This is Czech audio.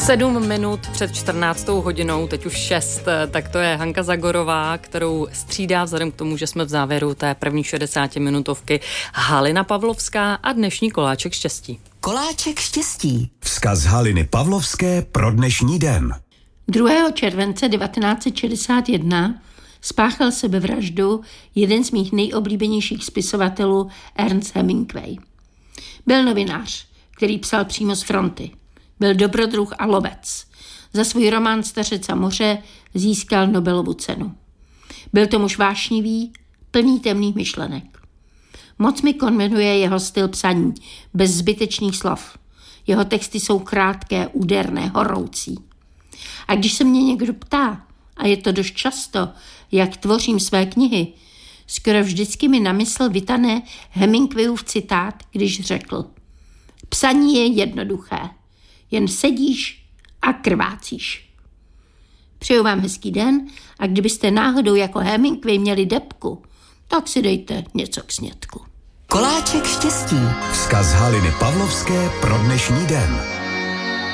7 minut před 14. hodinou, teď už 6, tak to je Hanka Zagorová, kterou střídá vzhledem k tomu, že jsme v závěru té první 60-minutovky Halina Pavlovská a dnešní koláček štěstí. Koláček štěstí. Vzkaz Haliny Pavlovské pro dnešní den. 2. července 1961 spáchal sebevraždu jeden z mých nejoblíbenějších spisovatelů Ernest Hemingway. Byl novinář, který psal přímo z fronty. Byl dobrodruh a lovec. Za svůj román Stařec a moře získal Nobelovu cenu. Byl to muž vášnivý, plný temných myšlenek. Moc mi konvenuje jeho styl psaní, bez zbytečných slov. Jeho texty jsou krátké, úderné, horoucí. A když se mě někdo ptá, a je to dost často, jak tvořím své knihy, skoro vždycky mi na mysl vytane Hemingwayův citát, když řekl: psaní je jednoduché, jen sedíš a krvácíš. Přeju vám hezký den a kdybyste náhodou jako Hemingway měli debku, tak si dejte něco k snědku. Koláček štěstí. Vzkaz Haliny Pavlovské pro dnešní den.